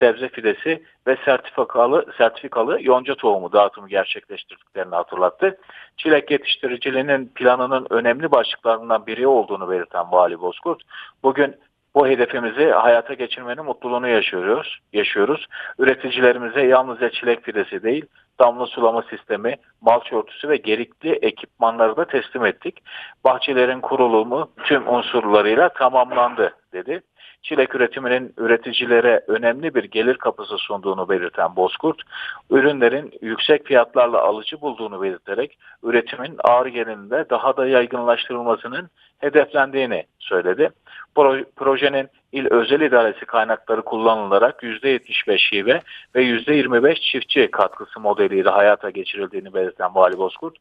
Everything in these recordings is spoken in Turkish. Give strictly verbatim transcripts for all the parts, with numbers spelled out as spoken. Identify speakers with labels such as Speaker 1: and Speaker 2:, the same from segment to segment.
Speaker 1: sebze fidesi ve sertifikalı sertifikalı yonca tohumu dağıtımı gerçekleştirdiklerini hatırlattı. Çilek yetiştiriciliğinin planının önemli başlıklarından biri olduğunu belirten Vali Bozkurt, bugün bu hedefimizi hayata geçirmenin mutluluğunu yaşıyoruz. yaşıyoruz. Üreticilerimize yalnızca çilek fidesi değil, damla sulama sistemi, malç örtüsü ve gerekli ekipmanları da teslim ettik. Bahçelerin kurulumu tüm unsurlarıyla tamamlandı dedi. Çilek üretiminin üreticilere önemli bir gelir kapısı sunduğunu belirten Bozkurt, ürünlerin yüksek fiyatlarla alıcı bulduğunu belirterek üretimin ağır genelinde daha da yaygınlaştırılmasının hedeflendiğini söyledi. Projenin il özel idaresi kaynakları kullanılarak yüzde yetmiş beş şive ve yüzde yirmi beş çiftçi katkısı modeliyle hayata geçirildiğini belirten Vali Bozkurt,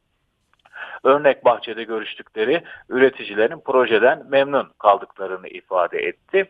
Speaker 1: örnek bahçede görüştükleri üreticilerin projeden memnun kaldıklarını ifade etti.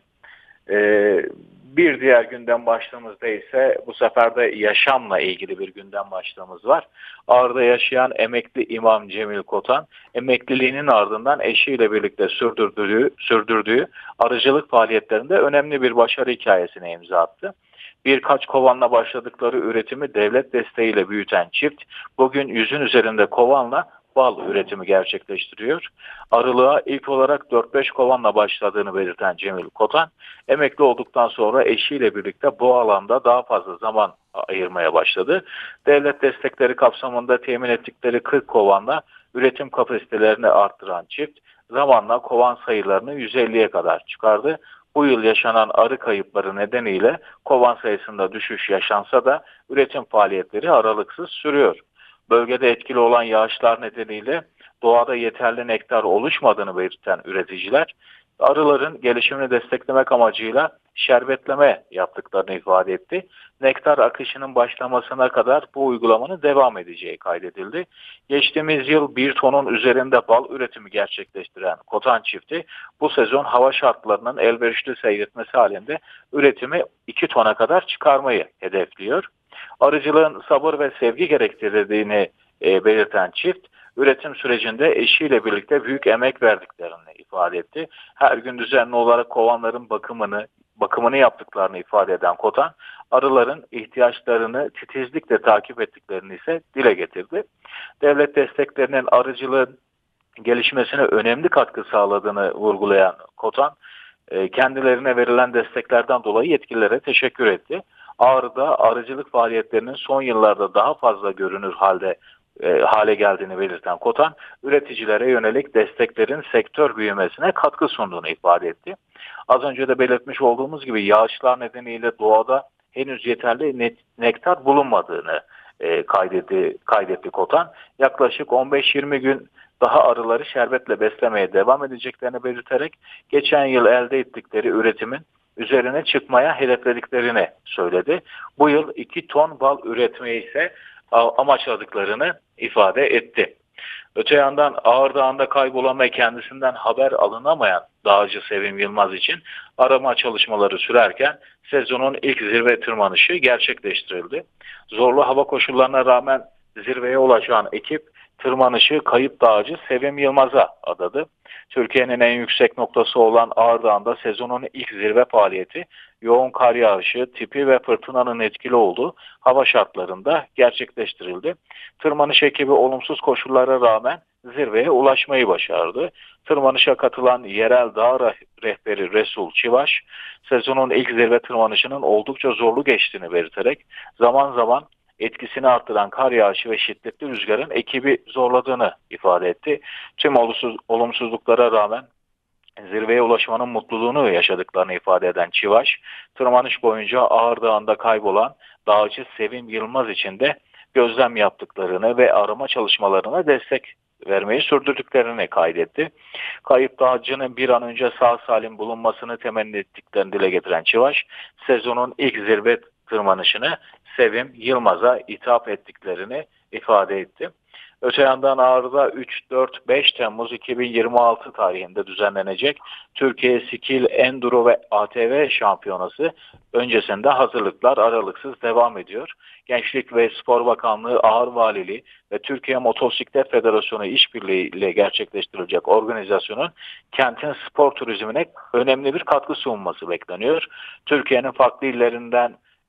Speaker 1: Ee, bir diğer gündem başlığımızda ise bu sefer de yaşamla ilgili bir gündem başlığımız var. Ağrı'da yaşayan emekli İmam Cemil Kotan, emekliliğinin ardından eşiyle birlikte sürdürdüğü, sürdürdüğü arıcılık faaliyetlerinde önemli bir başarı hikayesine imza attı. Birkaç kovanla başladıkları üretimi devlet desteğiyle büyüten çift, bugün yüzün üzerinde kovanla bal üretimi gerçekleştiriyor. Arılığa ilk olarak dört beş kovanla başladığını belirten Cemil Kotan, emekli olduktan sonra eşiyle birlikte bu alanda daha fazla zaman ayırmaya başladı. Devlet destekleri kapsamında temin ettikleri kırk kovanla üretim kapasitelerini arttıran çift, zamanla kovan sayılarını yüz elliye kadar çıkardı. Bu yıl yaşanan arı kayıpları nedeniyle kovan sayısında düşüş yaşansa da üretim faaliyetleri aralıksız sürüyor. Bölgede etkili olan yağışlar nedeniyle doğada yeterli nektar oluşmadığını belirten üreticiler, arıların gelişimini desteklemek amacıyla şerbetleme yaptıklarını ifade etti. Nektar akışının başlamasına kadar bu uygulamanın devam edeceği kaydedildi. Geçtiğimiz yıl bir tonun üzerinde bal üretimi gerçekleştiren Kotan çifti, bu sezon hava şartlarının elverişli seyretmesi halinde üretimi iki tona kadar çıkarmayı hedefliyor. Arıcılığın sabır ve sevgi gerektirdiğini e, belirten çift, üretim sürecinde eşiyle birlikte büyük emek verdiklerini ifade etti. Her gün düzenli olarak kovanların bakımını bakımını yaptıklarını ifade eden Kotan, arıların ihtiyaçlarını titizlikle takip ettiklerini ise dile getirdi. Devlet desteklerinin arıcılığın gelişmesine önemli katkı sağladığını vurgulayan Kotan, kendilerine verilen desteklerden dolayı yetkililere teşekkür etti. Ağrı'da arıcılık faaliyetlerinin son yıllarda daha fazla görünür halde e, hale geldiğini belirten Kotan, üreticilere yönelik desteklerin sektör büyümesine katkı sunduğunu ifade etti. Az önce de belirtmiş olduğumuz gibi yağışlar nedeniyle doğada henüz yeterli nektar bulunmadığını e, kaydetti, kaydetti Kotan. Yaklaşık on beş yirmi gün daha arıları şerbetle beslemeye devam edeceklerini belirterek geçen yıl elde ettikleri üretimin üzerine çıkmaya hedeflediklerini söyledi. Bu yıl iki ton bal üretmeyi ise amaçladıklarını ifade etti. Öte yandan Ağrı Dağı'nda kaybolan ve kendisinden haber alınamayan dağcı Sevim Yılmaz için arama çalışmaları sürerken sezonun ilk zirve tırmanışı gerçekleştirildi. Zorlu hava koşullarına rağmen zirveye ulaşan ekip tırmanışı kayıp dağcı Sevim Yılmaz'a adadı. Türkiye'nin en yüksek noktası olan Ağrı Dağı'nda sezonun ilk zirve faaliyeti yoğun kar yağışı, tipi ve fırtınanın etkili olduğu hava şartlarında gerçekleştirildi. Tırmanış ekibi olumsuz koşullara rağmen zirveye ulaşmayı başardı. Tırmanışa katılan yerel dağ rehberi Resul Çivaş, sezonun ilk zirve tırmanışının oldukça zorlu geçtiğini belirterek zaman zaman etkisini arttıran kar yağışı ve şiddetli rüzgarın ekibi zorladığını ifade etti. Tüm olumsuz, olumsuzluklara rağmen zirveye ulaşmanın mutluluğunu yaşadıklarını ifade eden Çivaş, tırmanış boyunca Ağrı Dağı'nda kaybolan dağcı Sevim Yılmaz için de gözlem yaptıklarını ve arama çalışmalarına destek vermeyi sürdürdüklerini kaydetti. Kayıp dağcının bir an önce sağ salim bulunmasını temenni ettiklerini dile getiren Çivaş, sezonun ilk zirve tırmanışını Sevim Yılmaz'a ithaf ettiklerini ifade etti. Öte yandan Ağrı'da üç, dört, beş Temmuz iki bin yirmi altı tarihinde düzenlenecek Türkiye Skill Enduro ve A T V şampiyonası öncesinde hazırlıklar aralıksız devam ediyor. Gençlik ve Spor Bakanlığı, Ağrı Valiliği ve Türkiye Motosiklet Federasyonu işbirliğiyle gerçekleştirilecek organizasyonun kentin spor turizmine önemli bir katkı sunması bekleniyor. Türkiye'nin farklı illerinden